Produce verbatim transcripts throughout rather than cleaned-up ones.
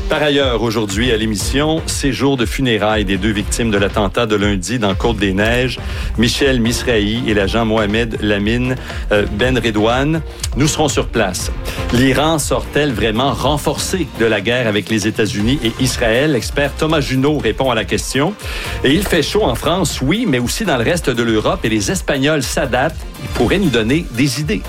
Par ailleurs, aujourd'hui à l'émission, séjour de funérailles des deux victimes de l'attentat de lundi dans Côte-des-Neiges, Michel Misrahi et l'agent Mohamed Lamine euh, Ben Redouane. Nous serons sur place. L'Iran sort-elle vraiment renforcée de la guerre avec les États-Unis et Israël? L'expert Thomas Junot répond à la question. Et il fait chaud en France, oui, mais aussi dans le reste de l'Europe et les Espagnols s'adaptent. Ils pourraient nous donner des idées.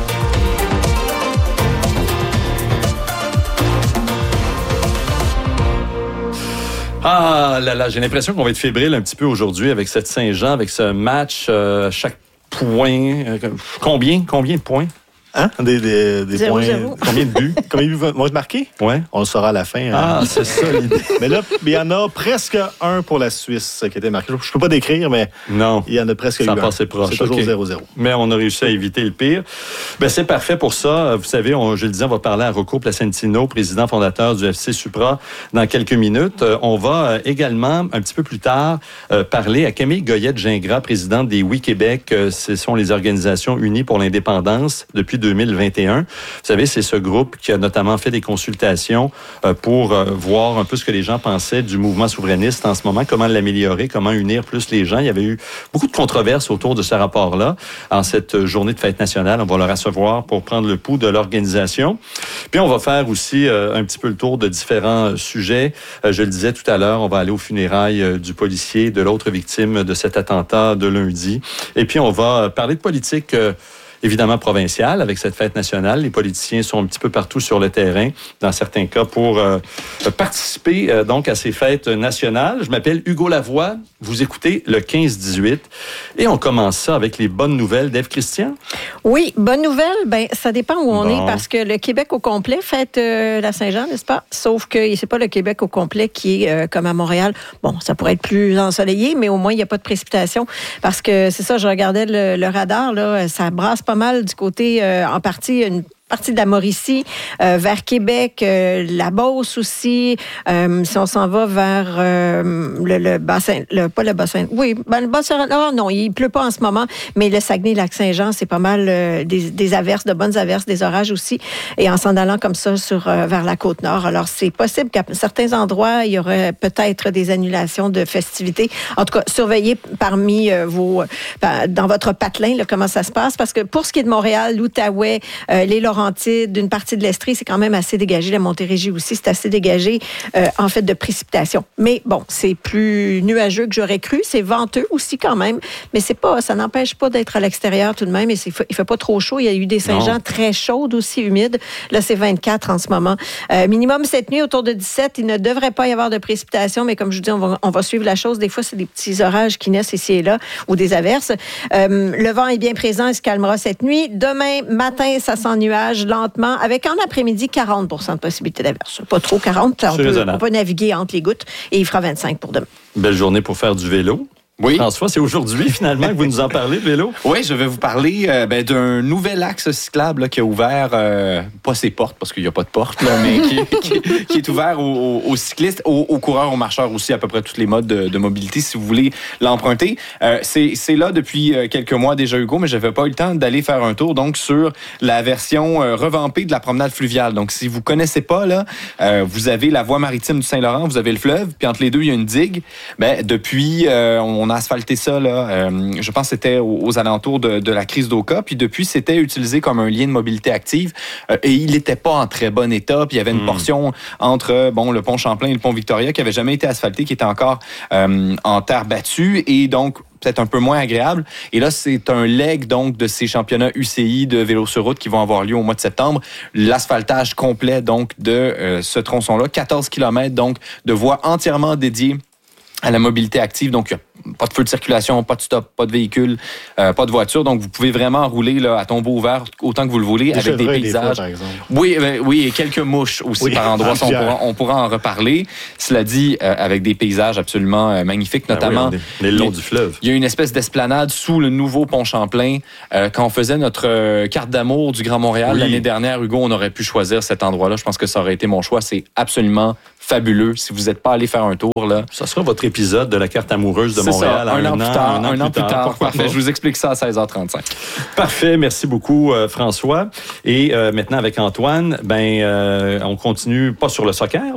Ah là là, j'ai l'impression qu'on va être fébrile un petit peu aujourd'hui avec cette Saint-Jean, avec ce match, euh, chaque point. Euh, combien? Combien de points? Hein? Des, des, des zéro, points. zéro. Combien de buts? Combien de buts moi je marqué? Ouais. On le saura à la fin. Ah, hein. c'est ça l'idée. Mais là, il y en a presque un pour la Suisse qui a été marqué. Je ne peux pas décrire, mais non, il y en a presque ça eu a passé un. proche. C'est toujours okay. zéro zéro. Mais on a réussi à éviter le pire. Ben, c'est parfait pour ça. Vous savez, on, je le disais, on va parler à Rocco Placentino, président fondateur du F C Supra, dans quelques minutes. Euh, on va également, un petit peu plus tard, euh, parler à Camille Goyette-Gingras, présidente des Oui Québec. Euh, ce sont les organisations unies pour l'indépendance depuis deux mille vingt et un. Vous savez, c'est ce groupe qui a notamment fait des consultations euh, pour euh, voir un peu ce que les gens pensaient du mouvement souverainiste en ce moment, comment l'améliorer, comment unir plus les gens. Il y avait eu beaucoup de controverses autour de ce rapport-là. En cette journée de fête nationale, on va le recevoir pour prendre le pouls de l'organisation. Puis on va faire aussi euh, un petit peu le tour de différents sujets. Euh, je le disais tout à l'heure, on va aller aux funérailles euh, du policier, de l'autre victime de cet attentat de lundi. Et puis on va parler de politique euh, évidemment provinciale avec cette fête nationale. Les politiciens sont un petit peu partout sur le terrain, dans certains cas, pour euh, participer euh, donc à ces fêtes nationales. Je m'appelle Hugo Lavoie. Vous écoutez le quinze dix-huit. Et on commence ça avec les bonnes nouvelles d'Ève Christian. Oui, bonne nouvelle, ben ça dépend où on bon. est, parce que le Québec au complet fête euh, la Saint-Jean, n'est-ce pas? Sauf que c'est pas le Québec au complet qui est euh, comme à Montréal. Bon, ça pourrait être plus ensoleillé, mais au moins, il n'y a pas de précipitation. Parce que c'est ça, je regardais le, le radar, là, ça brasse pas mal du côté, euh, en partie, une partie de la Mauricie, euh, vers Québec, euh, la Beauce aussi. Euh, si on s'en va vers euh, le, le bassin, le, pas le bassin, oui, ben le bassin, oh non, il pleut pas en ce moment, mais le Saguenay-Lac-Saint-Jean, c'est pas mal euh, des, des averses, de bonnes averses, des orages aussi, et en s'en allant comme ça sur, euh, vers la Côte-Nord. Alors, c'est possible qu'à certains endroits, il y aurait peut-être des annulations de festivités. En tout cas, surveillez parmi euh, vos, euh, dans votre patelin, là, comment ça se passe, parce que pour ce qui est de Montréal, l'Outaouais, euh, les Laurentides, d'une partie de l'Estrie, c'est quand même assez dégagé. La Montérégie aussi, c'est assez dégagé, euh, en fait, de précipitations. Mais bon, c'est plus nuageux que j'aurais cru. C'est venteux aussi quand même, mais c'est pas, ça n'empêche pas d'être à l'extérieur tout de même. Et c'est, il fait pas trop chaud. Il y a eu des Saint-Jean non. très chaudes aussi, humides. Là, c'est vingt-quatre en ce moment. Euh, minimum cette nuit, autour de dix-sept. Il ne devrait pas y avoir de précipitations, mais comme je vous dis, on va, on va suivre la chose. Des fois, c'est des petits orages qui naissent ici et là, ou des averses. Euh, le vent est bien présent. Il se calmera cette nuit. Demain matin, ça s'ennuage lentement, avec en après-midi quarante pour cent de possibilité d'averse. Pas trop quarante, on peut, on peut naviguer entre les gouttes et il fera vingt-cinq pour demain. Belle journée pour faire du vélo. Oui. François, c'est aujourd'hui finalement que vous nous en parlez de vélo? Oui, je vais vous parler euh, ben, d'un nouvel axe cyclable là, qui a ouvert, euh, pas ses portes parce qu'il n'y a pas de porte, là, mais qui, qui, qui est ouvert aux, aux cyclistes, aux, aux coureurs, aux marcheurs aussi, à peu près tous les modes de, de mobilité si vous voulez l'emprunter. Euh, c'est, c'est là depuis quelques mois déjà, Hugo, mais je n'avais pas eu le temps d'aller faire un tour donc sur la version euh, revampée de la promenade fluviale. Donc, si vous ne connaissez pas, là, euh, vous avez la voie maritime du Saint-Laurent, vous avez le fleuve, puis entre les deux, il y a une digue. Ben, depuis, euh, on a asphalté ça, là, euh, je pense que c'était aux, aux alentours de, de la crise d'Oka, puis depuis, c'était utilisé comme un lien de mobilité active, euh, et il n'était pas en très bon état, puis il y avait une mmh. portion entre bon, le pont Champlain et le pont Victoria qui n'avait jamais été asphalté, qui était encore euh, en terre battue, et donc peut-être un peu moins agréable. Et là, c'est un leg donc de ces championnats U C I de vélo sur route qui vont avoir lieu au mois de septembre. L'asphaltage complet donc de euh, ce tronçon-là, quatorze kilomètres donc de voies entièrement dédiées à la mobilité active. Donc, il n'y a pas de feu de circulation, pas de stop, pas de véhicule, euh, pas de voiture. Donc, vous pouvez vraiment rouler là, à tombeau ouvert autant que vous le voulez, des avec des paysages. Des fois, par exemple. Oui, ben, oui, et quelques mouches aussi oui, par endroits. On pourra, on pourra en reparler. Cela dit, euh, avec des paysages absolument euh, magnifiques, notamment... Ah oui, le long du fleuve. Il y a une espèce d'esplanade sous le nouveau pont Champlain. Euh, quand on faisait notre euh, carte d'amour du Grand Montréal oui. l'année dernière, Hugo, on aurait pu choisir cet endroit-là. Je pense que ça aurait été mon choix. C'est absolument fabuleux. Si vous n'êtes pas allé faire un tour, là... Ça sera votre épisode de la carte amoureuse de c'est Montréal. Ça, un, un an plus tard. Un an, un an plus tard. tard. Pourquoi Parfait. Pas? Je vous explique ça à seize heures trente-cinq. Parfait. Merci beaucoup, euh, François. Et euh, maintenant, avec Antoine, ben, euh, on continue pas sur le soccer, là?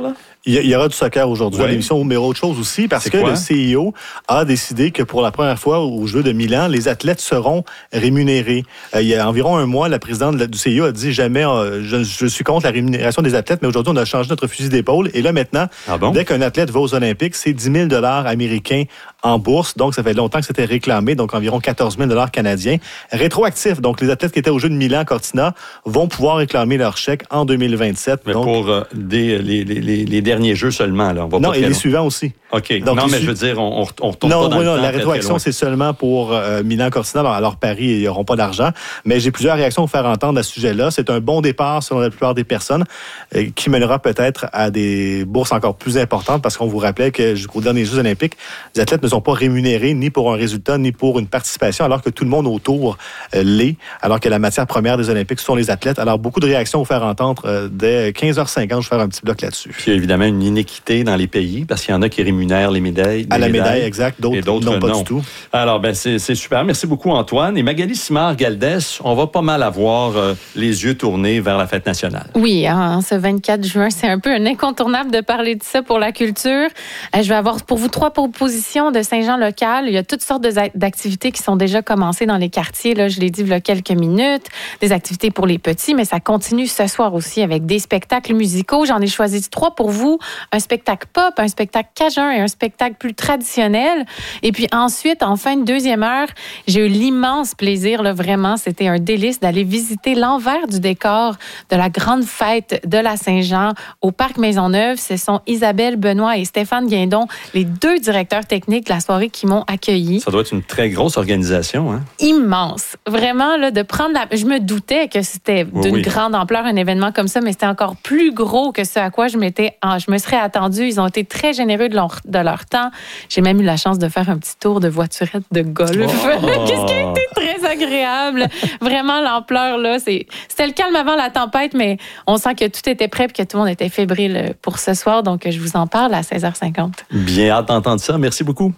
Il y aura du soccer aujourd'hui oui. à l'émission, mais autre chose aussi, parce C'est que quoi? le C I O a décidé que pour la première fois aux Jeux de Milan, les athlètes seront rémunérés. Euh, il y a environ un mois, la présidente du C I O a dit jamais, euh, je, je suis contre la rémunération des athlètes, mais aujourd'hui, on a changé notre fusil d'épaule. Et là, maintenant, ah bon? dès qu'un athlète va aux Olympiques, c'est dix mille dollars américains en bourse. Donc, ça fait longtemps que c'était réclamé, donc environ quatorze mille dollars canadiens. Rétroactif, donc les athlètes qui étaient aux Jeux de Milan, Cortina, vont pouvoir réclamer leur chèque en deux mille vingt-sept. Mais donc, pour euh, des, les, les, les derniers jeux seulement, là. On va non, pas et très les loin. suivants aussi. OK. Donc, non, mais su... je veux dire, on, on, on retourne non, pas dans oui, le non, temps. la très, rétroaction, très c'est seulement pour euh, Milan, Cortina. Alors, alors, Paris, ils n'auront pas d'argent. Mais j'ai plusieurs réactions à vous faire entendre à ce sujet-là. C'est un bon départ, selon la plupart des personnes, euh, qui mènera peut-être à des bourses encore plus importantes, parce qu'on vous rappelait que jusqu'aux derniers Jeux olympiques, les athlètes ne sont pas rémunérés ni pour un résultat, ni pour une participation, alors que tout le monde autour euh, l'est, alors que la matière première des Olympiques sont les athlètes. Alors, beaucoup de réactions à vous faire entendre euh, dès quinze heures cinquante. Je vais faire un petit bloc là-dessus. Puis il y a évidemment une inéquité dans les pays, parce qu'il y en a qui rémunèrent les médailles. Les à la médailles, médaille, exact. D'autres, et d'autres non, pas non. du tout. Alors, ben c'est, c'est super. Merci beaucoup, Antoine. Et Magali Simard-Galdès, on va pas mal avoir euh, les yeux tournés vers la fête nationale. Oui, hein, ce vingt-quatre juin, c'est un peu un incontournable de parler de ça pour la culture. Euh, je vais avoir pour vous trois propositions de Saint-Jean local. Il y a toutes sortes de, d'activités qui sont déjà commencées dans les quartiers. Là, je l'ai dit il y a quelques minutes. Des activités pour les petits, mais ça continue ce soir aussi avec des spectacles musicaux. J'en ai choisi trois pour vous. Un spectacle pop, un spectacle cajun et un spectacle plus traditionnel. Et puis ensuite, en fin de deuxième heure, j'ai eu l'immense plaisir, là, vraiment, c'était un délice d'aller visiter l'envers du décor de la grande fête de la Saint-Jean au Parc Maisonneuve. Ce sont Isabelle Benoît et Stéphane Guindon, les deux directeurs techniques de la soirée qui m'ont accueilli. Ça doit être une très grosse organisation, hein? Immense. Vraiment, là, de prendre la... Je me doutais que c'était oui, d'une oui. grande ampleur, un événement comme ça, mais c'était encore plus gros que ce à quoi je m'étais... Je me serais attendue. Ils ont été très généreux de leur, de leur temps. J'ai même eu la chance de faire un petit tour de voiturette de golf. Oh! Qu'est-ce qui a été très agréable. Vraiment, l'ampleur, là, c'est... c'était le calme avant la tempête, mais on sent que tout était prêt et que tout le monde était fébrile pour ce soir. Donc, je vous en parle à seize heures cinquante. Bien hâte d'entendre ça. Merci beaucoup.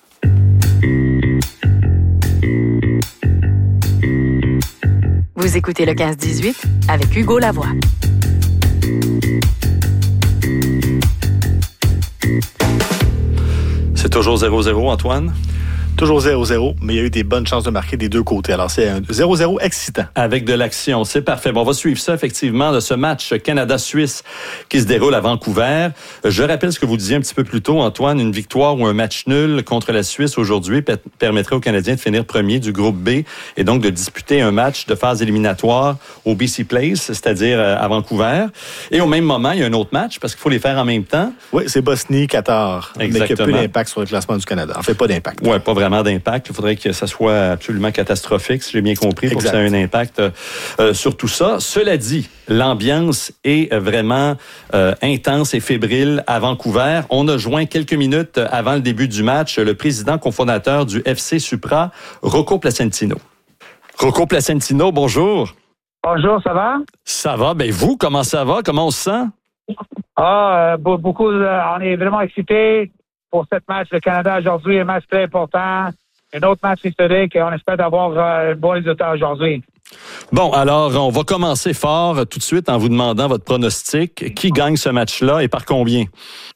Vous écoutez le quinze dix-huit avec Hugo Lavoie. C'est toujours zéro zéro, Antoine? Toujours zéro zéro, mais il y a eu des bonnes chances de marquer des deux côtés. Alors, c'est un zéro zéro excitant. Avec de l'action, c'est parfait. Bon, on va suivre ça, effectivement, de ce match Canada-Suisse qui se déroule à Vancouver. Je rappelle ce que vous disiez un petit peu plus tôt, Antoine. Une victoire ou un match nul contre la Suisse aujourd'hui p- permettrait aux Canadiens de finir premier du groupe B et donc de disputer un match de phase éliminatoire au B C Place, c'est-à-dire à Vancouver. Et au même moment, il y a un autre match parce qu'il faut les faire en même temps. Oui, c'est Bosnie-Qatar, mais qui a peu Exactement. d'impact sur le classement du Canada. En fait, pas d'impact. Ouais, pas vraiment d'impact. Il faudrait que ça soit absolument catastrophique, si j'ai bien compris, pour Exact. que ça ait un impact euh, sur tout ça. Cela dit, l'ambiance est vraiment euh, intense et fébrile à Vancouver. On a joint quelques minutes avant le début du match le président cofondateur du F C Supra, Rocco Placentino. Rocco Placentino, bonjour. Bonjour, ça va? Ça va? Ben vous, comment ça va? Comment on se sent? Ah, euh, beaucoup, euh, on est vraiment excités pour cette match. Le Canada aujourd'hui, un match très important. Un autre match historique et on espère d'avoir euh, un bon résultat aujourd'hui. Bon, alors, on va commencer fort tout de suite en vous demandant votre pronostic. Qui gagne ce match-là et par combien?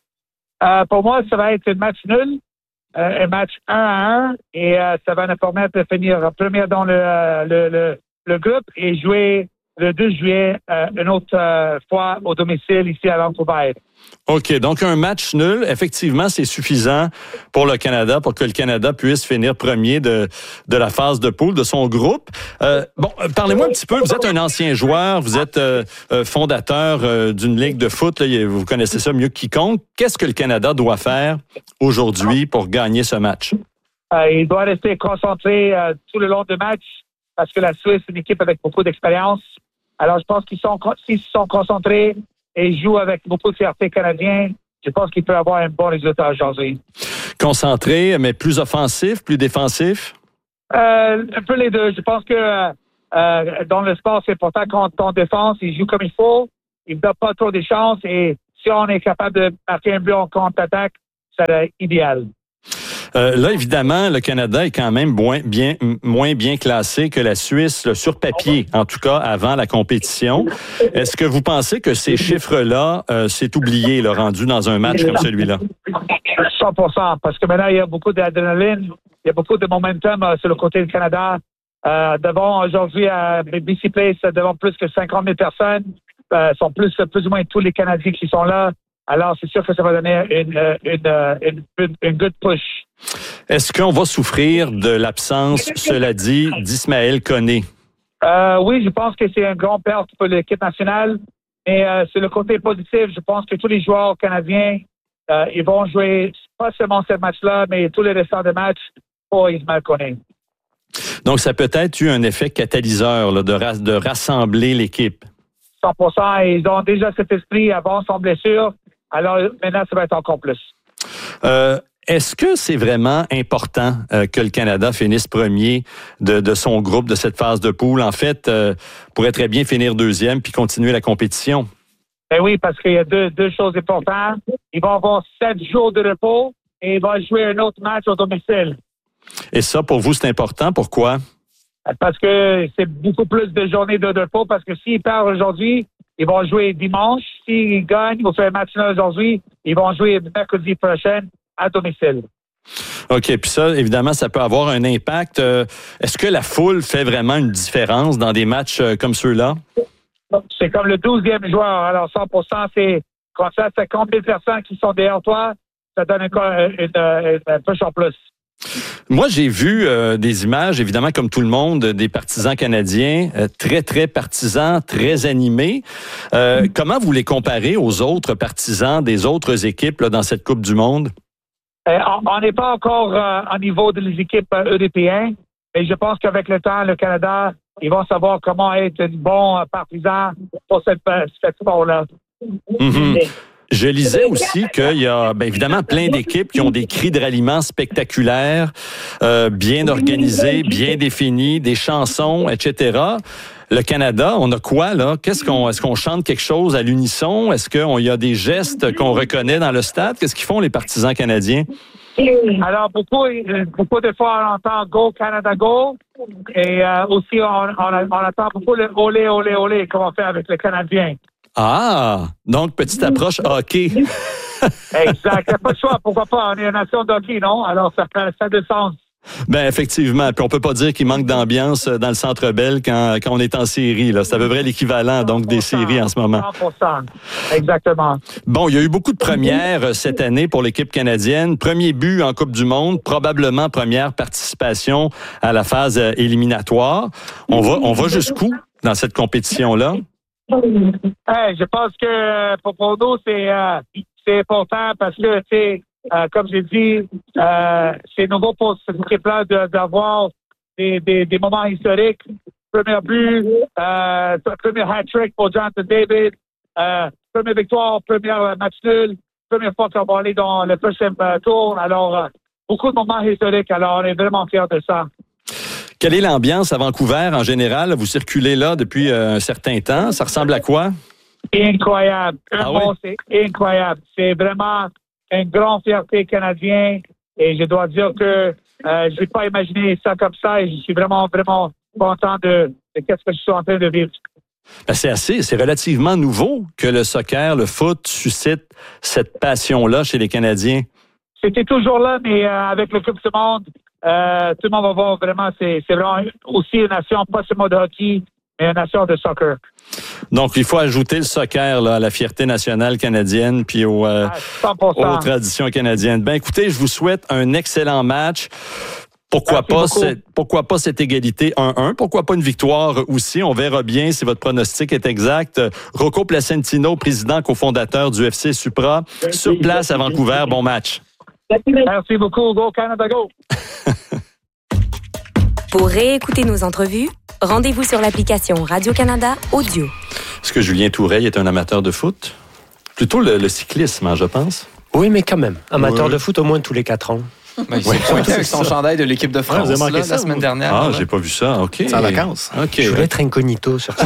Euh, pour moi, ça va être un match nul, euh, un match un à un et euh, ça va nous permettre de finir premier dans le, euh, le, le, le groupe et jouer le deux juillet euh, une autre euh, fois au domicile ici à Vancouver. OK, donc un match nul, effectivement, c'est suffisant pour le Canada, pour que le Canada puisse finir premier de, de la phase de poule de son groupe. Euh, bon, parlez-moi un petit peu, vous êtes un ancien joueur, vous êtes euh, fondateur euh, d'une ligue de foot, là, vous connaissez ça mieux que quiconque. Qu'est-ce que le Canada doit faire aujourd'hui pour gagner ce match? Euh, il doit rester concentré euh, tout le long du match parce que la Suisse est une équipe avec beaucoup d'expérience. Alors, je pense qu'ils sont, s'ils sont concentrés et jouent avec beaucoup de fierté canadienne, je pense qu'ils peuvent avoir un bon résultat aujourd'hui. Concentré, mais plus offensif, plus défensif? Euh, un peu les deux. Je pense que euh, dans le sport, c'est important quand on défense, ils jouent comme il faut, ils ne donnent pas trop de chances et si on est capable de marquer un but en contre-attaque, ça serait idéal. Euh, là, évidemment, le Canada est quand même moins bien, moins bien classé que la Suisse, là, sur papier, en tout cas avant la compétition. Est-ce que vous pensez que ces chiffres-là, euh, c'est oublié, là, rendu dans un match comme celui-là? cent pour cent, parce que maintenant, il y a beaucoup d'adrénaline, il y a beaucoup de momentum euh, sur le côté du Canada. Euh, devant, aujourd'hui, à B C Place, devant plus que cinquante mille personnes, euh, sont plus, plus ou moins tous les Canadiens qui sont là. Alors, c'est sûr que ça va donner une, une, une, une, une good push. Est-ce qu'on va souffrir de l'absence, cela dit, d'Ismaël Koné? Euh, oui, je pense que c'est un grand perte pour l'équipe nationale. Mais euh, sur le côté positif, je pense que tous les joueurs canadiens, euh, ils vont jouer pas seulement ce match-là, mais tous les restants de matchs pour Ismaël Koné. Donc, ça peut être eu un effet catalyseur là, de, ra- de rassembler l'équipe. cent pour cent. Ils ont déjà cet esprit avant son blessure. Alors, maintenant, ça va être encore plus. Euh, est-ce que c'est vraiment important euh, que le Canada finisse premier de, de son groupe, de cette phase de poule? En fait, euh, pourrait très bien finir deuxième puis continuer la compétition. Ben oui, parce qu'il y a deux, deux choses importantes. Ils vont avoir sept jours de repos et ils vont jouer un autre match au domicile. Et ça, pour vous, c'est important. Pourquoi? Parce que c'est beaucoup plus de journées de repos. Parce que s'ils perdent aujourd'hui, ils vont jouer dimanche. S'ils gagnent, ils vont faire un match là aujourd'hui. Ils vont jouer mercredi prochain à domicile. OK. Puis ça, évidemment, ça peut avoir un impact. Euh, est-ce que la foule fait vraiment une différence dans des matchs euh, comme ceux-là? C'est comme le douzième joueur. Alors, cent pour cent, c'est quand ça, c'est combien de personnes qui sont derrière toi, ça donne encore une, une, une, une push en plus. Moi, j'ai vu euh, des images, évidemment, comme tout le monde, des partisans canadiens, euh, très, très partisans, très animés. Euh, mm. Comment vous les comparez aux autres partisans des autres équipes là, dans cette Coupe du Monde? Euh, on n'est pas encore euh, au niveau des équipes euh, européennes, mais je pense qu'avec le temps, le Canada, ils vont savoir comment être un bon euh, partisan pour cette, cette sport-là. Mm-hmm. Je lisais aussi qu'il y a, bien évidemment, plein d'équipes qui ont des cris de ralliement spectaculaires, euh, bien organisés, bien définis, des chansons, et cetera. Le Canada, on a quoi, là? Qu'est-ce qu'on, est-ce qu'on chante quelque chose à l'unisson? Est-ce qu'il y a des gestes qu'on reconnaît dans le stade? Qu'est-ce qu'ils font, les partisans canadiens? Alors, beaucoup, beaucoup de fois, on entend « Go Canada, go ». Et euh, aussi, on, on, on entend beaucoup le « olé, olé, olé » comme on fait avec les Canadiens. Ah! Donc, petite approche hockey. Exact. Il n'y a pas de choix. Pourquoi pas? On est une nation de hockey, non? Alors, ça fait ça a du sens. Ben effectivement. Puis on peut pas dire qu'il manque d'ambiance dans le Centre Bell quand, quand on est en série. Là. C'est à peu près l'équivalent donc des séries en ce moment. cent pour cent. Exactement. Bon, il y a eu beaucoup de premières cette année pour l'équipe canadienne. Premier but en Coupe du Monde, probablement première participation à la phase éliminatoire. On va, on va jusqu'où dans cette compétition-là? Hey, je pense que pour, pour nous, c'est, euh, c'est important parce que, tu sais, euh, comme j'ai dit, euh, c'est nouveau pour cette équipe-là de, d'avoir des, des, des moments historiques. Premier but, euh, premier hat-trick pour Jonathan David, euh, première victoire, première match nul, première fois qu'on va aller dans le prochain tour. Alors, euh, beaucoup de moments historiques. Alors, on est vraiment fiers de ça. Quelle est l'ambiance à Vancouver en général? Vous circulez là depuis un certain temps. Ça ressemble à quoi? Incroyable. Ah bon, oui? C'est incroyable. C'est vraiment une grande fierté canadienne. Et je dois dire que euh, je ne vais pas imaginer ça comme ça. Et je suis vraiment, vraiment content de, de ce que je suis en train de vivre. Ben c'est assez, c'est relativement nouveau que le soccer, le foot suscite cette passion-là chez les Canadiens. C'était toujours là, mais euh, avec le Coupe du Monde, Euh, tout le monde va voir vraiment, c'est, c'est vraiment aussi une nation, pas seulement de hockey, mais une nation de soccer. Donc, il faut ajouter le soccer là, à la fierté nationale canadienne puis aux, euh, aux traditions canadiennes. Ben, écoutez, je vous souhaite un excellent match. Pourquoi pas, cette, pourquoi pas cette égalité un un? Pourquoi pas une victoire aussi? On verra bien si votre pronostic est exact. Rocco Placentino, président cofondateur du F C Supra, sur place à Vancouver. Bon match. Merci beaucoup. Go Canada, go! Pour réécouter nos entrevues, rendez-vous sur l'application Radio-Canada Audio. Est-ce que Julien Toureille est un amateur de foot? Plutôt le, le cyclisme, hein, je pense. Oui, mais quand même. Amateur oui. de foot au moins tous les quatre ans. Ben, il s'est pointé avec son chandail de l'équipe de France Ouais, vous avez manqué là, ça, la semaine vous? dernière. Ah, là. j'ai pas vu ça. OK. C'est en vacances. OK. Je voulais être incognito sur ça.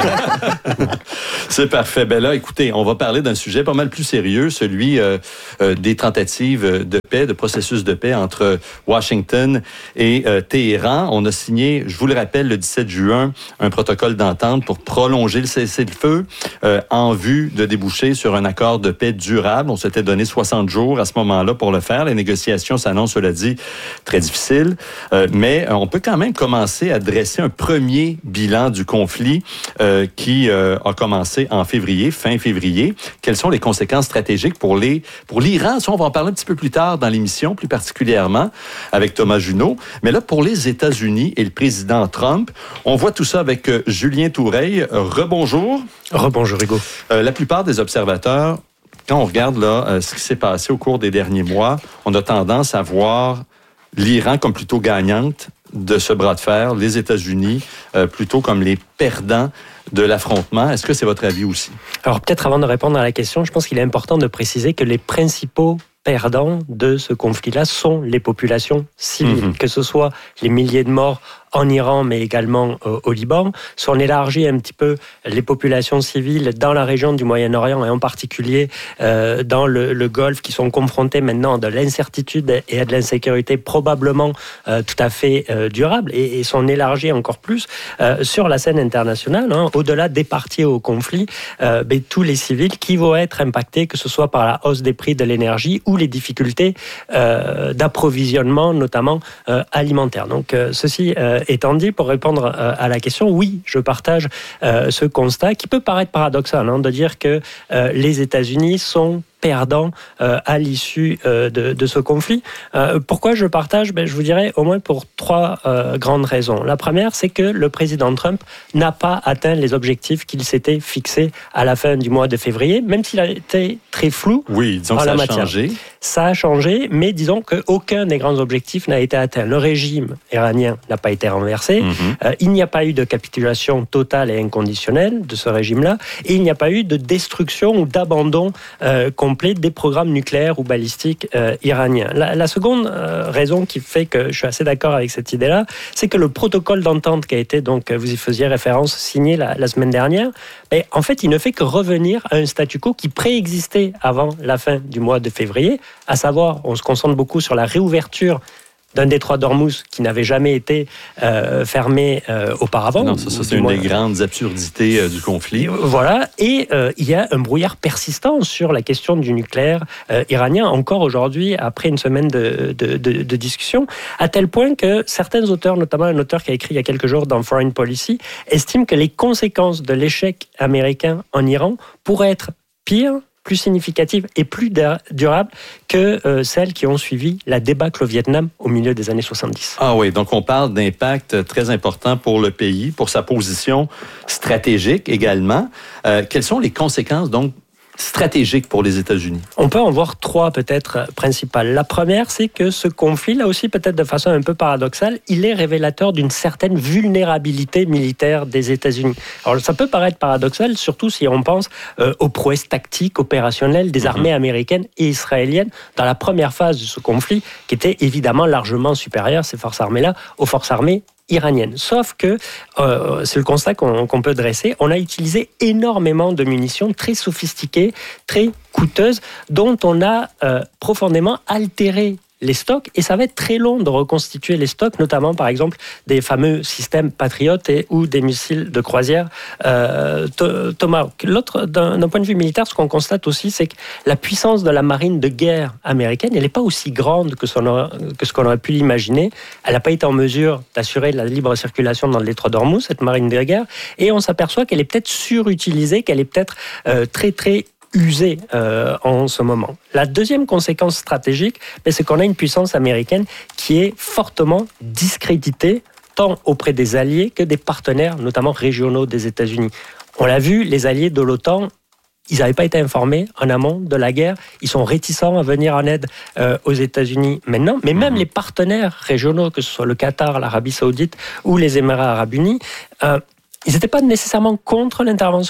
C'est parfait. Ben là, écoutez, on va parler d'un sujet pas mal plus sérieux, celui euh, euh, des tentatives de paix, de processus de paix entre Washington et euh, Téhéran. On a signé, je vous le rappelle, le dix-sept juin, un protocole d'entente pour prolonger le cessez-le-feu euh, en vue de déboucher sur un accord de paix durable. On s'était donné soixante jours à ce moment-là pour le faire. Les négociations s'annoncent, cela dit, très difficiles, euh, mais on peut quand même commencer à dresser un premier bilan du conflit euh, qui euh, a commencé en février, fin février. Quelles sont les conséquences stratégiques pour les pour l'Iran? Ça, on va en parler un petit peu plus tard dans l'émission, plus particulièrement avec Thomas Junot. Mais là, pour les États-Unis et le président Trump, on voit tout ça avec euh, Julien Toureille. Euh, rebonjour. Rebonjour Hugo. Euh, la plupart des observateurs, quand on regarde là euh, ce qui s'est passé au cours des derniers mois, on a tendance à voir l'Iran comme plutôt gagnante de ce bras de fer, les États-Unis euh, plutôt comme les perdants de l'affrontement. Est-ce que c'est votre avis aussi? Alors peut-être avant de répondre à la question, je pense qu'il est important de préciser que les principaux perdants de ce conflit-là sont les populations civiles, mmh. que ce soit les milliers de morts en Iran, mais également euh, au Liban. Si on élargit un petit peu les populations civiles dans la région du Moyen-Orient et en particulier euh, dans le, le Golfe, qui sont confrontés maintenant à de l'incertitude et à de l'insécurité probablement euh, tout à fait euh, durable, et, et si on élargit encore plus euh, sur la scène internationale, hein, au-delà des parties au conflit, euh, ben, tous les civils qui vont être impactés, que ce soit par la hausse des prix de l'énergie ou les difficultés euh, d'approvisionnement, notamment euh, alimentaire. Donc euh, ceci euh, étant dit, pour répondre euh, à la question, oui, je partage euh, ce constat qui peut paraître paradoxal, hein, de dire que euh, les États-Unis sont perdants euh, à l'issue euh, de, de ce conflit. Euh, pourquoi je partage? Ben, je vous dirais au moins pour trois euh, grandes raisons. La première, c'est que le président Trump n'a pas atteint les objectifs qu'il s'était fixés à la fin du mois de février, même s'il a été très flou. Oui, disons que ça a matière. changé. Ça a changé, mais disons qu'aucun des grands objectifs n'a été atteint. Le régime iranien n'a pas été renversé. Mm-hmm. Euh, il n'y a pas eu de capitulation totale et inconditionnelle de ce régime-là, et il n'y a pas eu de destruction ou d'abandon euh, complet des programmes nucléaires ou balistiques euh, iraniens. La, la seconde euh, raison qui fait que je suis assez d'accord avec cette idée-là, c'est que le protocole d'entente qui a été, donc vous y faisiez référence, signé la, la semaine dernière, ben, en fait, il ne fait que revenir à un statu quo qui préexistait avant la fin du mois de février, à savoir, on se concentre beaucoup sur la réouverture d'un détroit d'Ormuz qui n'avait jamais été euh, fermé euh, auparavant. Non, ça, ça c'est une moins... des grandes absurdités euh, du conflit. Voilà, et euh, il y a un brouillard persistant sur la question du nucléaire euh, iranien, encore aujourd'hui, après une semaine de, de, de, de discussion, à tel point que certains auteurs, notamment un auteur qui a écrit il y a quelques jours dans Foreign Policy, estiment que les conséquences de l'échec américain en Iran pourraient être pires, plus significatives et plus durables que euh, celles qui ont suivi la débâcle au Vietnam au milieu des années soixante-dix. Ah oui, donc on parle d'impact très important pour le pays, pour sa position stratégique également. Euh, quelles sont les conséquences donc stratégique pour les États-Unis? On peut en voir trois peut-être principales. La première, c'est que ce conflit, là aussi peut-être de façon un peu paradoxale, il est révélateur d'une certaine vulnérabilité militaire des États-Unis. Alors ça peut paraître paradoxal, surtout si on pense euh, aux prouesses tactiques, opérationnelles des armées américaines et israéliennes dans la première phase de ce conflit, qui était évidemment largement supérieure, ces forces armées-là, aux forces armées iranienne. Sauf que, euh, c'est le constat qu'on, qu'on peut dresser, on a utilisé énormément de munitions très sophistiquées, très coûteuses, dont on a euh, profondément altéré les stocks, et ça va être très long de reconstituer les stocks, notamment par exemple des fameux systèmes Patriot et ou des missiles de croisière euh, Tomahawk. L'autre, d'un, d'un point de vue militaire, ce qu'on constate aussi, c'est que la puissance de la marine de guerre américaine, elle n'est pas aussi grande que, son, que ce qu'on aurait pu l'imaginer. Elle n'a pas été en mesure d'assurer la libre circulation dans le détroit d'Ormuz, cette marine de guerre, et on s'aperçoit qu'elle est peut-être surutilisée, qu'elle est peut-être euh, très très usée euh, en ce moment. La deuxième conséquence stratégique, c'est qu'on a une puissance américaine qui est fortement discréditée, tant auprès des alliés que des partenaires, notamment régionaux des États-Unis. On l'a vu, les alliés de l'OTAN, ils n'avaient pas été informés en amont de la guerre. Ils sont réticents à venir en aide euh, aux États-Unis maintenant. Mais même les partenaires régionaux, que ce soit le Qatar, l'Arabie Saoudite ou les Émirats Arabes Unis, euh, ils n'étaient pas nécessairement contre l'intervention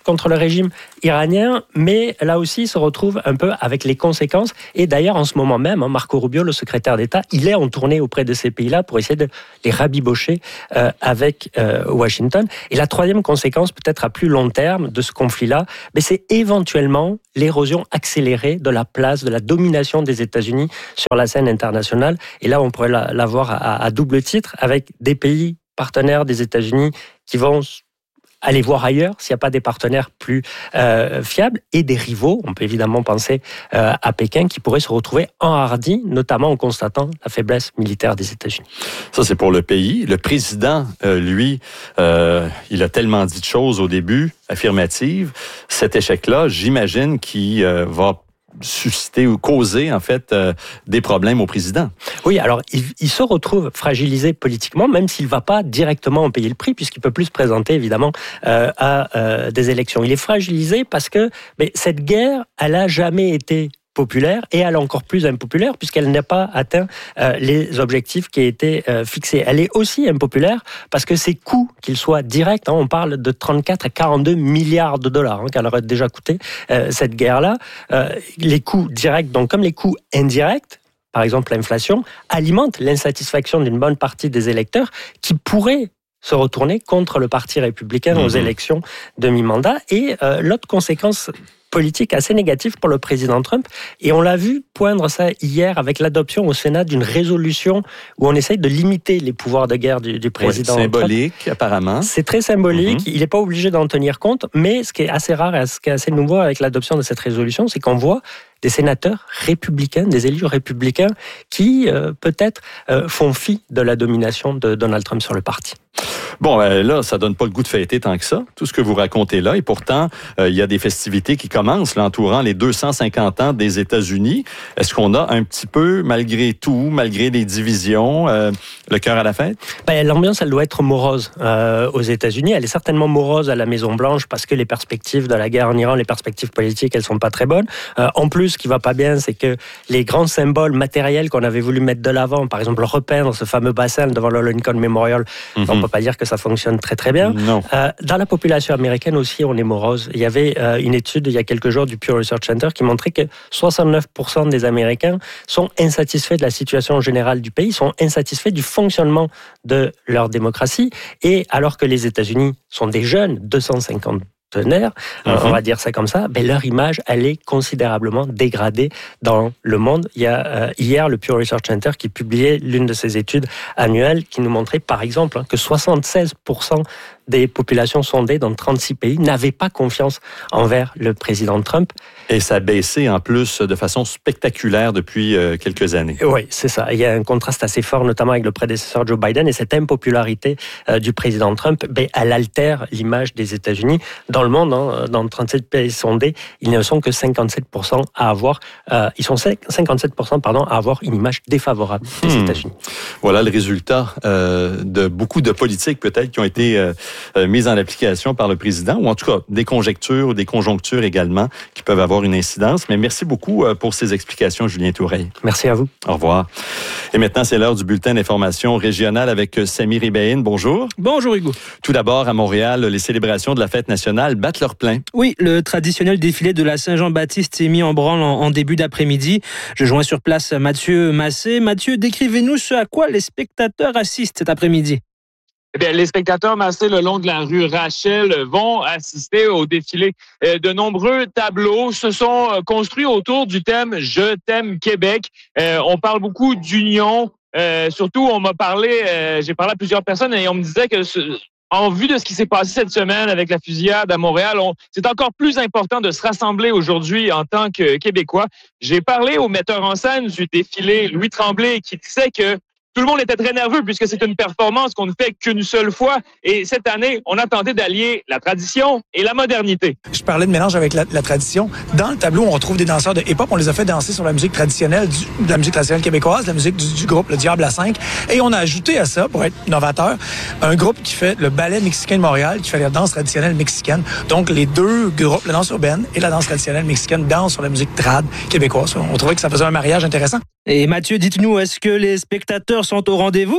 contre le régime iranien, mais là aussi, il se retrouve un peu avec les conséquences. Et d'ailleurs, en ce moment même, Marco Rubio, le secrétaire d'État, il est en tournée auprès de ces pays-là pour essayer de les rabibocher euh, avec euh, Washington. Et la troisième conséquence, peut-être à plus long terme de ce conflit-là, mais c'est éventuellement l'érosion accélérée de la place, de la domination des États-Unis sur la scène internationale. Et là, on pourrait la, la voir à, à double titre, avec des pays partenaires des États-Unis qui vont aller voir ailleurs s'il n'y a pas des partenaires plus euh, fiables et des rivaux. On peut évidemment penser euh, à Pékin qui pourrait se retrouver enhardi, notamment en constatant la faiblesse militaire des États-Unis. Ça, c'est pour le pays. Le président, euh, lui, euh, il a tellement dit de choses au début, affirmatives. Cet échec-là, j'imagine qu'il euh, va susciter ou causer, en fait, euh, des problèmes au président. Oui, alors, il, il se retrouve fragilisé politiquement, même s'il ne va pas directement en payer le prix, puisqu'il ne peut plus se présenter, évidemment, euh, à euh, des élections. Il est fragilisé parce que mais cette guerre, elle n'a jamais été populaire et elle est encore plus impopulaire puisqu'elle n'a pas atteint euh, les objectifs qui étaient euh, fixés. Elle est aussi impopulaire parce que ses coûts, qu'ils soient directs, hein, on parle de trente-quatre à quarante-deux milliards de dollars hein, qu'elle aurait déjà coûté euh, cette guerre-là. Euh, les coûts directs, donc comme les coûts indirects, par exemple l'inflation, alimentent l'insatisfaction d'une bonne partie des électeurs qui pourraient se retourner contre le Parti républicain mmh. aux élections de mi-mandat. Et euh, l'autre conséquence politique assez négative pour le président Trump. Et on l'a vu poindre ça hier avec l'adoption au Sénat d'une résolution où on essaye de limiter les pouvoirs de guerre du, du président ouais, symbolique, Trump. apparemment. C'est très symbolique. Mm-hmm. Il n'est pas obligé d'en tenir compte. Mais ce qui est assez rare et ce qui est assez nouveau avec l'adoption de cette résolution, c'est qu'on voit des sénateurs républicains, des élus républicains qui, euh, peut-être, euh, font fi de la domination de Donald Trump sur le parti. Bon, ben là, ça donne pas le goût de fêter tant que ça, tout ce que vous racontez là. Et pourtant, euh, il y a des festivités qui commencent, là, entourant les deux cent cinquante ans des États-Unis. Est-ce qu'on a un petit peu, malgré tout, malgré les divisions, euh, le cœur à la fête? Ben, l'ambiance, elle doit être morose euh, aux États-Unis. Elle est certainement morose à la Maison-Blanche parce que les perspectives de la guerre en Iran, les perspectives politiques, elles sont pas très bonnes. Euh, en plus, ce qui va pas bien, c'est que les grands symboles matériels qu'on avait voulu mettre de l'avant, par exemple repeindre ce fameux bassin devant le Lincoln Memorial, mm-hmm. on peut pas dire que ça fonctionne très très bien. Non. Euh, dans la population américaine aussi, on est morose. Il y avait euh, une étude il y a quelques jours du Pew Research Center qui montrait que soixante-neuf pour cent des Américains sont insatisfaits de la situation générale du pays, sont insatisfaits du fonctionnement de leur démocratie. Et alors que les États-Unis sont des jeunes, deux cent cinquante partenaires, mm-hmm. on va dire ça comme ça, ben leur image, elle est considérablement dégradée dans le monde. Il y a euh, hier le Pew Research Center qui publiait l'une de ses études annuelles qui nous montrait par exemple hein, que soixante-seize pour cent des populations sondées dans trente-six pays n'avaient pas confiance envers le président Trump. Et ça a baissé en plus de façon spectaculaire depuis euh, quelques années. Oui, c'est ça. Il y a un contraste assez fort, notamment avec le prédécesseur Joe Biden, et cette impopularité euh, du président Trump, ben, elle altère l'image des États-Unis. Dans le monde, hein, dans trente-sept pays sondés, ils ne sont que cinquante-sept pour cent à avoir, euh, ils sont cinquante-sept pour cent pardon, à avoir une image défavorable des hmm. États-Unis. Voilà le résultat euh, de beaucoup de politiques peut-être qui ont été euh, mises en application par le président, ou en tout cas des conjectures ou des conjonctures également qui peuvent avoir une incidence. Mais merci beaucoup pour ces explications, Julien Toureille. Merci à vous. Au revoir. Et maintenant, c'est l'heure du bulletin d'information régionale avec Samy Ribaïne. Bonjour. Bonjour, Hugo. Tout d'abord, à Montréal, les célébrations de la fête nationale battent leur plein. Oui, le traditionnel défilé de la Saint-Jean-Baptiste s'est mis en branle en, en début d'après-midi. Je joins sur place Mathieu Massé. Mathieu, décrivez-nous ce à quoi les spectateurs assistent cet après-midi. Eh bien, les spectateurs massés le long de la rue Rachel vont assister au défilé. De nombreux tableaux se sont construits autour du thème « Je t'aime Québec ». Euh, on parle beaucoup d'union. Euh, surtout, on m'a parlé, euh, j'ai parlé à plusieurs personnes et on me disait que ce, en vue de ce qui s'est passé cette semaine avec la fusillade à Montréal, on, c'est encore plus important de se rassembler aujourd'hui en tant que Québécois. J'ai parlé au metteur en scène du défilé, Louis Tremblay, qui disait que tout le monde était très nerveux puisque c'est une performance qu'on ne fait qu'une seule fois. Et cette année, on a tenté d'allier la tradition et la modernité. Je parlais de mélange avec la, la tradition. Dans le tableau, on retrouve des danseurs de hip-hop. On les a fait danser sur la musique traditionnelle, du, de la musique traditionnelle québécoise, la musique du, du groupe Le Diable à cinq. Et on a ajouté à ça, pour être novateur, un groupe qui fait le ballet mexicain de Montréal, qui fait la danse traditionnelle mexicaine. Donc, les deux groupes, la danse urbaine et la danse traditionnelle mexicaine, dansent sur la musique trad québécoise. On trouvait que ça faisait un mariage intéressant. Et Mathieu, dites-nous, est-ce que les spectateurs sont au rendez-vous?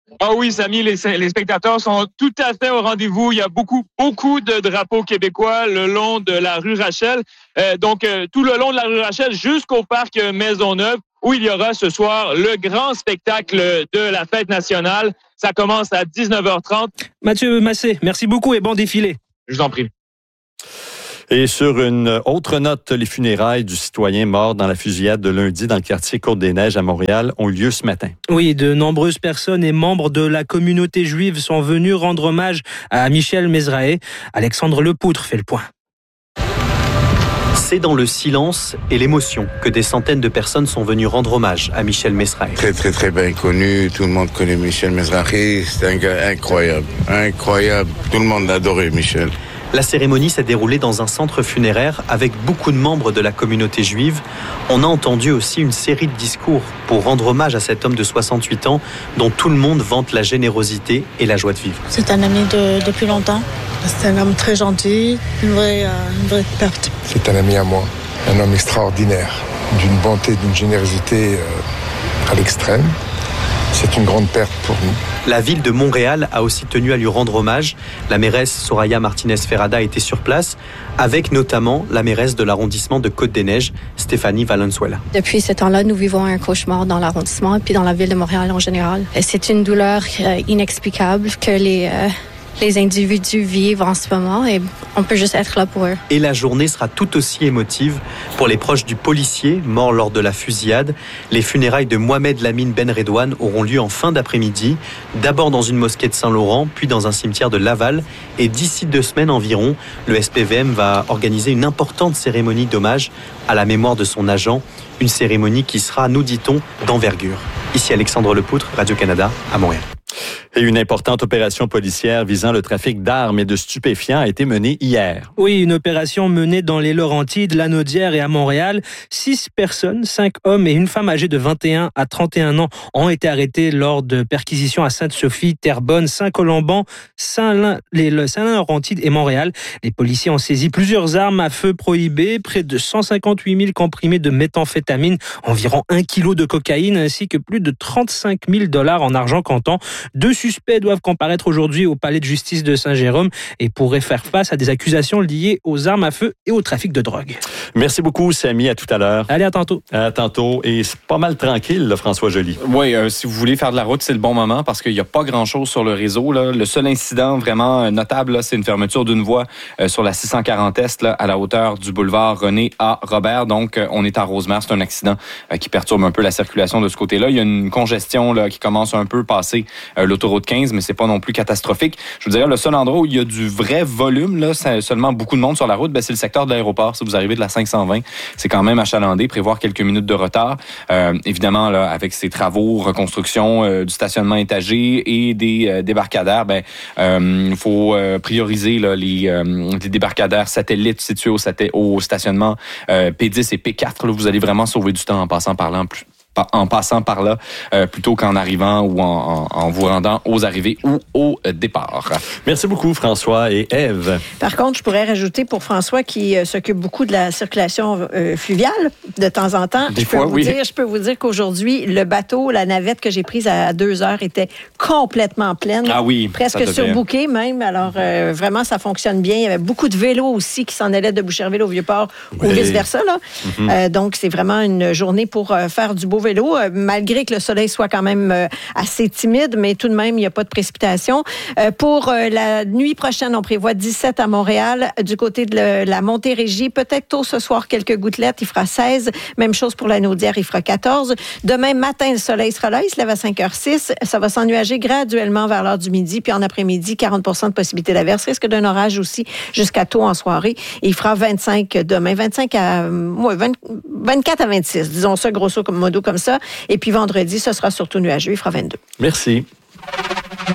Ah oui, Samy, les, les spectateurs sont tout à fait au rendez-vous. Il y a beaucoup, beaucoup de drapeaux québécois le long de la rue Rachel. Euh, donc, euh, tout le long de la rue Rachel jusqu'au parc Maisonneuve, où il y aura ce soir le grand spectacle de la fête nationale. Ça commence à dix-neuf heures trente. Mathieu Massé, merci beaucoup et bon défilé. Je vous en prie. Et sur une autre note, les funérailles du citoyen mort dans la fusillade de lundi dans le quartier Côte-des-Neiges à Montréal ont lieu ce matin. Oui, de nombreuses personnes et membres de la communauté juive sont venus rendre hommage à Michel Mezrahi. Alexandre Lepoutre fait le point. C'est dans le silence et l'émotion que des centaines de personnes sont venues rendre hommage à Michel Mezrahi. Très, très, très bien connu. Tout le monde connaît Michel Mezrahi. C'est un gars incroyable. Incroyable. Tout le monde adorait Michel. La cérémonie s'est déroulée dans un centre funéraire avec beaucoup de membres de la communauté juive. On a entendu aussi une série de discours pour rendre hommage à cet homme de soixante-huit ans dont tout le monde vante la générosité et la joie de vivre. C'est un ami de, depuis longtemps. C'est un homme très gentil, une vraie, euh, une vraie perte. C'est un ami à moi, un homme extraordinaire, d'une bonté, d'une générosité euh, à l'extrême. C'est une grande perte pour nous. La ville de Montréal a aussi tenu à lui rendre hommage. La mairesse Soraya Martinez-Ferrada était sur place, avec notamment la mairesse de l'arrondissement de Côte-des-Neiges, Stéphanie Valenzuela. Depuis ce temps-là, nous vivons un cauchemar dans l'arrondissement et puis dans la ville de Montréal en général. Et c'est une douleur euh, inexplicable que les... Euh les individus vivent en ce moment et on peut juste être là pour eux. Et la journée sera tout aussi émotive pour les proches du policier mort lors de la fusillade. Les funérailles de Mohamed Lamine Ben Redouane auront lieu en fin d'après-midi, d'abord dans une mosquée de Saint-Laurent, puis dans un cimetière de Laval. Et d'ici deux semaines environ, le S P V M va organiser une importante cérémonie d'hommage à la mémoire de son agent, une cérémonie qui sera, nous dit-on, d'envergure. Ici Alexandre Lepoutre, Radio-Canada, à Montréal. Et une importante opération policière visant le trafic d'armes et de stupéfiants a été menée hier. Oui, une opération menée dans les Laurentides, Lanaudière et à Montréal. Six personnes, cinq hommes et une femme âgée de vingt et un à trente et un ans ont été arrêtés lors de perquisitions à Sainte-Sophie, Terrebonne, Saint-Colomban, Saint-Laurentide et Montréal. Les policiers ont saisi plusieurs armes à feu prohibées, près de cent cinquante-huit mille comprimés de méthamphétamine, environ un kilo de cocaïne ainsi que plus de trente-cinq mille dollars en argent comptant. Deux suspects doivent comparaître aujourd'hui au palais de justice de Saint-Jérôme et pourraient faire face à des accusations liées aux armes à feu et au trafic de drogue. Merci beaucoup, Samy. À tout à l'heure. Allez, à tantôt. À tantôt. Et c'est pas mal tranquille, là, François Joly. Oui, euh, si vous voulez faire de la route, c'est le bon moment parce qu'il n'y a pas grand-chose sur le réseau. Là. Le seul incident vraiment notable, là, c'est une fermeture d'une voie euh, sur la six cent quarante Est là, à la hauteur du boulevard René A. Robert. Donc, euh, on est à Rosemère. C'est un accident euh, qui perturbe un peu la circulation de ce côté-là. Il y a une congestion là, qui commence un peu passer euh, l'autoroute quinze, mais c'est pas non plus catastrophique. Je vous dirais, le seul endroit où il y a du vrai volume, là, c'est seulement beaucoup de monde sur la route, ben, c'est le secteur de l'aéroport. Si vous arrivez de la cinq cent vingt, c'est quand même achalandé, prévoir quelques minutes de retard. Euh, évidemment, là, avec ces travaux, reconstruction euh, du stationnement étagé et des euh, débarcadères, ben, euh, faut euh, prioriser là, les, euh, les débarcadères satellites situés au, sat- au stationnement euh, P dix et P quatre. Là, vous allez vraiment sauver du temps en passant par là. En plus. en passant par là, euh, plutôt qu'en arrivant ou en, en, en vous rendant aux arrivées ou au départ. Merci beaucoup, François et Ève. Par contre, je pourrais rajouter pour François qui euh, s'occupe beaucoup de la circulation euh, fluviale de temps en temps. Des je peux fois, vous oui. dire, je peux vous dire qu'aujourd'hui, le bateau, la navette que j'ai prise à deux heures était complètement pleine. Ah oui, presque surbookée même. Alors, euh, vraiment, ça fonctionne bien. Il y avait beaucoup de vélos aussi qui s'en allaient de Boucherville au Vieux-Port oui. ou vice-versa. Là. Mm-hmm. Euh, donc, c'est vraiment une journée pour euh, faire du beau vélo, euh, malgré que le soleil soit quand même euh, assez timide, mais tout de même, il n'y a pas de précipitation. Euh, pour euh, la nuit prochaine, on prévoit dix-sept à Montréal. Du côté de le, la Montérégie, peut-être tôt ce soir, quelques gouttelettes, il fera seize. Même chose pour la Naudière, il fera quatorze. Demain matin, le soleil sera là, il se lève à cinq heures six. Ça va s'ennuager graduellement vers l'heure du midi, puis en après-midi, quarante pour cent de possibilité d'averse. Risque d'un orage aussi jusqu'à tôt en soirée. Et il fera vingt-cinq demain, vingt-cinq à, ouais, vingt, vingt-quatre à vingt-six, disons ça grosso modo comme ça. Et puis vendredi, ce sera surtout nuageux, il fera vingt-deux. Merci.